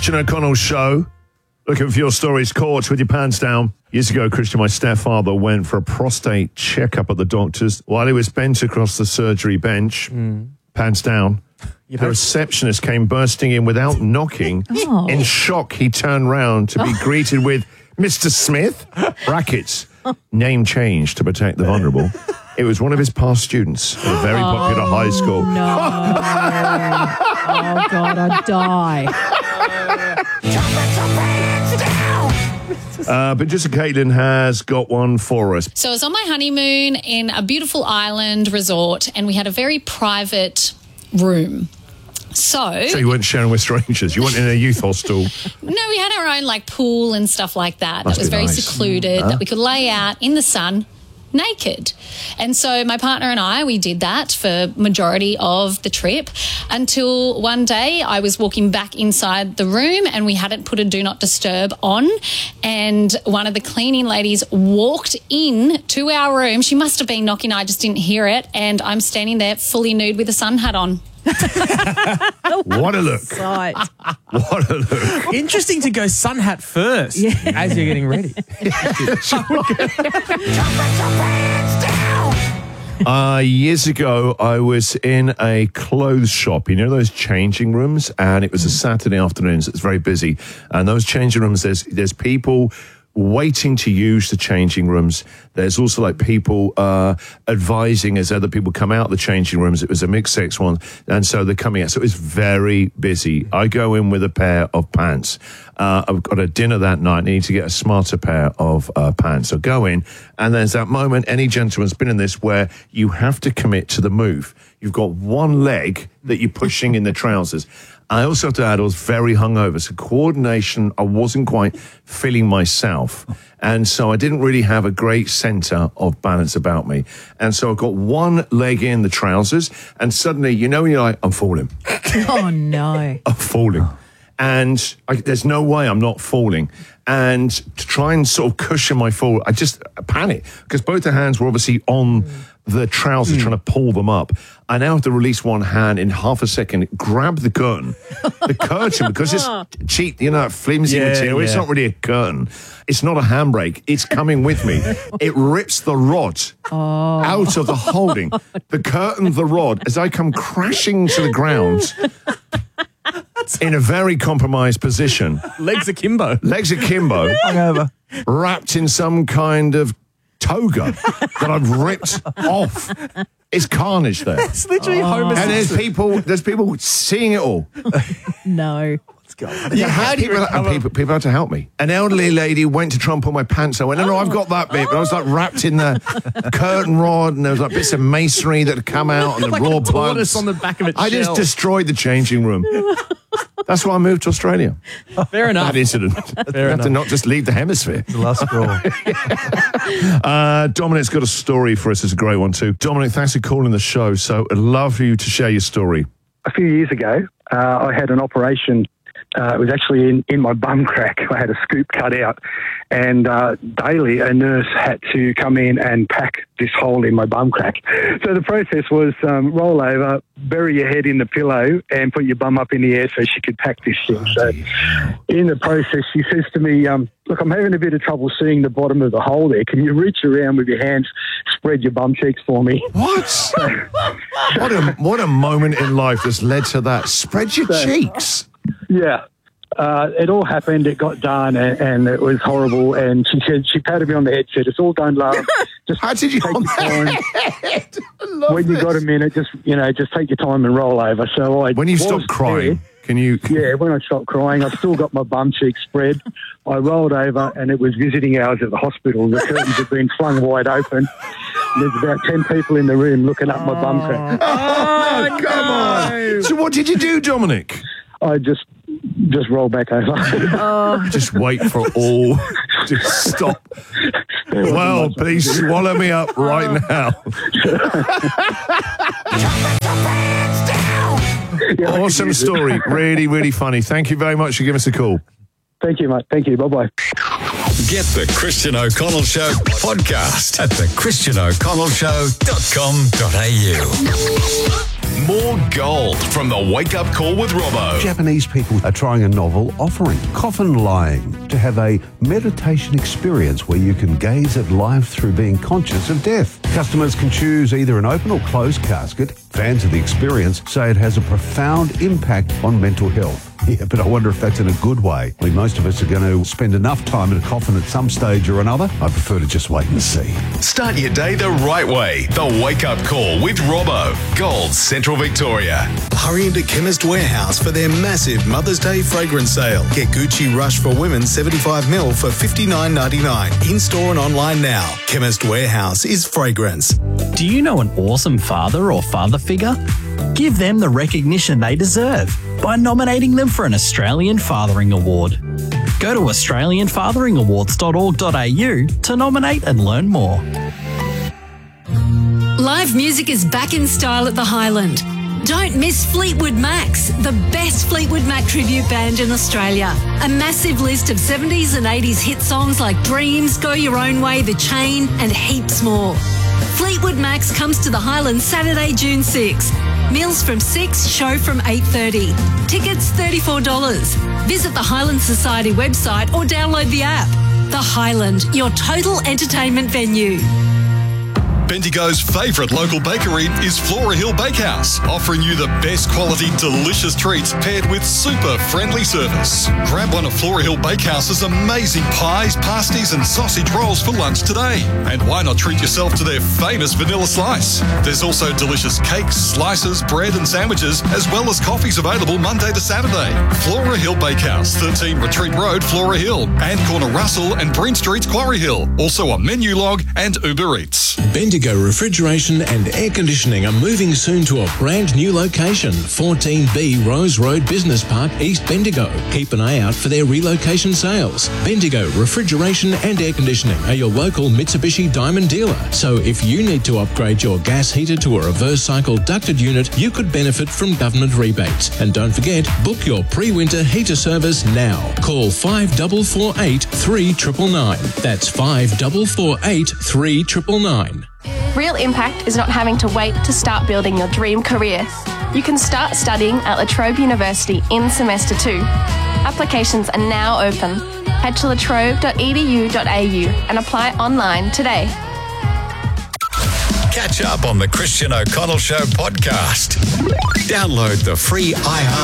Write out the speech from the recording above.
Christian O'Connell Show. Looking for your stories caught with your pants down. Years ago, Christian, my stepfather, went for a prostate checkup at the doctor's. While he was bent across the surgery bench, pants down, the receptionist came bursting in without knocking. In shock, he turned round to be greeted with, Mr. Smith, brackets, name changed to protect the vulnerable. It was one of his past students at a very popular high school. No. Oh, God, I'd die. Producer Caitlin has got one for us. So I was on my honeymoon in a beautiful island resort and we had a very private room. So you weren't sharing with strangers? You weren't in a youth hostel? No, we had our own pool and stuff like that. That was very secluded, that we could lay out in the sun naked. And so my partner and I, we did that for majority of the trip until one day I was walking back inside the room and we hadn't put a do not disturb on, and one of the cleaning ladies walked in to our room. She must have been knocking, I just didn't hear it, and I'm standing there fully nude with a sun hat on. What a look. Right. What a look. Interesting to go sun hat first as you're getting ready. Years ago, I was in a clothes shop, you know, those changing rooms, and it was a Saturday afternoon, so it's very busy. And those changing rooms, there's people waiting to use the changing rooms. There's also people advising as other people come out of the changing rooms. It was a mixed sex one, and so they're coming out. So it was very busy. I go in with a pair of pants. I've got a dinner that night. I need to get a smarter pair of pants. So go in, and there's that moment, any gentleman's been in this, where you have to commit to the move. You've got one leg that you're pushing in the trousers. I also have to add, I was very hungover, so coordination, I wasn't quite feeling myself. And so I didn't really have a great centre of balance about me. And so I got one leg in the trousers, and suddenly, you know, you're like, I'm falling. Oh, no. I'm falling. And there's no way I'm not falling. And to try and sort of cushion my fall, I just panicked, because both the hands were obviously on the trousers, trying to pull them up. I now have to release one hand in half a second, grab the curtain, because it's cheap, you know, flimsy material. It's not really a curtain. It's not a handbrake. It's coming with me. It rips the rod out of the holding. The curtain, the rod, as I come crashing to the ground in a very compromised position. Legs akimbo. Hungover. Wrapped in some kind of toga that I've ripped off. It's carnage there. It's literally Homer And Simpson. there's people seeing it all. No. Let's go. People had to help me. An elderly lady went to try and pull my pants. I went, no, I've got that bit. But I was wrapped in the curtain rod, and there was bits of masonry that had come out, and the raw plugs on the back of its I just shell. destroyed the changing room. That's why I moved to Australia. Fair enough. That incident. You have to not just leave the hemisphere. The last straw. Dominic's got a story for us. It's a great one too. Dominic, thanks for calling the show. So I'd love for you to share your story. A few years ago, I had an operation. It was actually in my bum crack. I had a scoop cut out, and daily a nurse had to come in and pack this hole in my bum crack. So the process was roll over, bury your head in the pillow, and put your bum up in the air so she could pack this thing. So in the process, she says to me, look, I'm having a bit of trouble seeing the bottom of the hole there. Can you reach around with your hands, spread your bum cheeks for me? What? What a moment in life that's led to that. Spread your cheeks. Yeah. It all happened. It got done, and it was horrible. And she said, she patted me on the head, said, "It's all done, love. Just How did you take on your time. that? I love When you this. got a minute, just take your time and roll over." So When you stop crying, can you? Yeah, when I stopped crying, I still got my bum cheeks spread. I rolled over, and it was visiting hours at the hospital. The curtains had been flung wide open. There's about 10 people in the room looking up my bum crack. Oh, come on. So what did you do, Dominic? I just roll back over. Just wait for all to stop. Well, please swallow me up right now. Awesome story. Really, really funny. Thank you very much for giving us a call. Thank you, mate. Thank you. Bye-bye. Get the Christian O'Connell Show podcast at thechristianoconnellshow.com.au. More gold from the Wake Up Call with Robbo. Japanese people are trying a novel offering, coffin lying, to have a meditation experience where you can gaze at life through being conscious of death. Customers can choose either an open or closed casket. Fans of the experience say it has a profound impact on mental health. Yeah, but I wonder if that's in a good way. I mean, most of us are going to spend enough time in a coffin at some stage or another. I prefer to just wait and see. Start your day the right way. The Wake Up Call with Robbo. Gold Central Victoria. Hurry into Chemist Warehouse for their massive Mother's Day fragrance sale. Get Gucci Rush for Women 75ml for $59.99. In-store and online now. Chemist Warehouse is fragrance. Do you know an awesome father or father figure? Give them the recognition they deserve by nominating them for an Australian Fathering Award. Go to australianfatheringawards.org.au to nominate and learn more. Live music is back in style at the Highland. Don't miss Fleetwood Macs, the best Fleetwood Mac tribute band in Australia. A massive list of 70s and 80s hit songs like Dreams, Go Your Own Way, The Chain, and heaps more. Fleetwood Macs comes to the Highlands Saturday, June 6. Meals from 6, show from 8:30. Tickets $34. Visit the Highland Society website or download the app. The Highland, your total entertainment venue. Bendigo's favourite local bakery is Flora Hill Bakehouse, offering you the best quality, delicious treats paired with super friendly service. Grab one of Flora Hill Bakehouse's amazing pies, pasties and sausage rolls for lunch today. And why not treat yourself to their famous vanilla slice? There's also delicious cakes, slices, bread and sandwiches, as well as coffees available Monday to Saturday. Flora Hill Bakehouse, 13 Retreat Road, Flora Hill, and corner Russell and Breen Streets, Quarry Hill. Also on Menu Log and Uber Eats. Bendigo Refrigeration and Air Conditioning are moving soon to a brand new location, 14B Rose Road Business Park, East Bendigo. Keep an eye out for their relocation sales. Bendigo Refrigeration and Air Conditioning are your local Mitsubishi Diamond dealer. So if you need to upgrade your gas heater to a reverse cycle ducted unit, you could benefit from government rebates. And don't forget, book your pre-winter heater service now. Call 5448 3999. That's 5448 3999. Real impact is not having to wait to start building your dream career. You can start studying at La Trobe University in semester 2. Applications are now open. Head to latrobe.edu.au and apply online today. Catch up on the Christian O'Connell Show podcast. Download the free iHeart